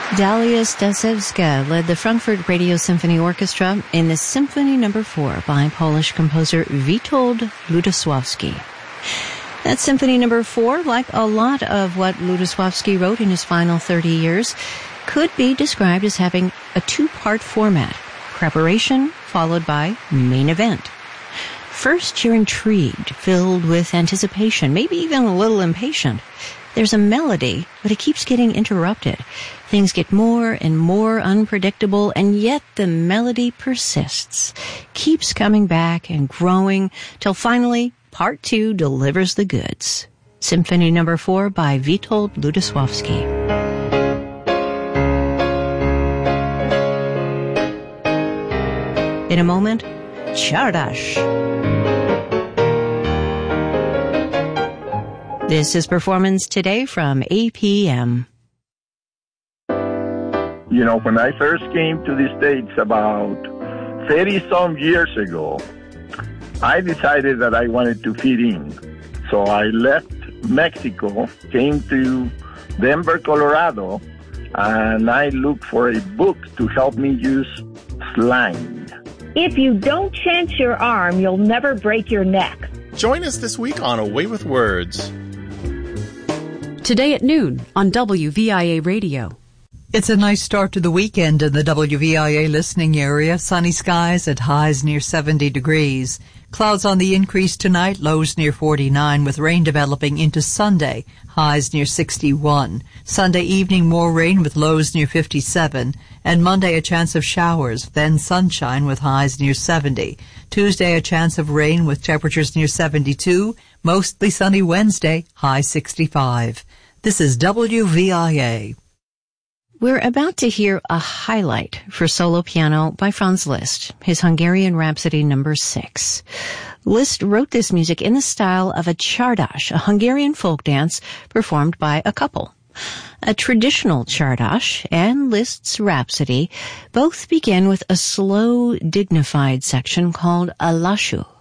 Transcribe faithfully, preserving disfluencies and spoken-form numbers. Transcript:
Dalia Stasevska led the Frankfurt Radio Symphony Orchestra in the Symphony Number four by Polish composer Witold Lutosławski. That Symphony Number four, like a lot of what Lutosławski wrote in his final thirty years, could be described as having a two-part format: preparation followed by main event. First, you're intrigued, filled with anticipation, maybe even a little impatient. There's a melody, but it keeps getting interrupted. Things get more and more unpredictable, and yet the melody persists, keeps coming back and growing, till finally part two delivers the goods. Symphony Number four by Witold Lutosławski. In a moment, Czardasz. This is Performance Today from A P M. You know, when I first came to the States about thirty-some years ago, I decided that I wanted to fit in. So I left Mexico, came to Denver, Colorado, and I looked for a book to help me use slang. If you don't chance your arm, you'll never break your neck. Join us this week on A Way with Words. Today at noon on W V I A Radio. It's a nice start to the weekend in the W V I A listening area. Sunny skies at highs near seventy degrees. Clouds on the increase tonight, lows near forty-nine, with rain developing into Sunday, highs near sixty-one. Sunday evening, more rain with lows near fifty-seven. And Monday, a chance of showers, then sunshine with highs near seventy. Tuesday, a chance of rain with temperatures near seventy-two. Mostly sunny Wednesday, high sixty-five. This is W V I A. We're about to hear a highlight for solo piano by Franz Liszt, his Hungarian Rhapsody number six. Liszt wrote this music in the style of a Czardasz, a Hungarian folk dance performed by a couple. A traditional Czardasz and Liszt's Rhapsody both begin with a slow, dignified section called a lasciu.